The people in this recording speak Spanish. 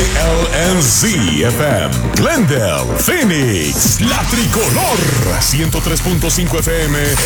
KLNZ FM, Glendale, Phoenix, La Tricolor, 103.5 FM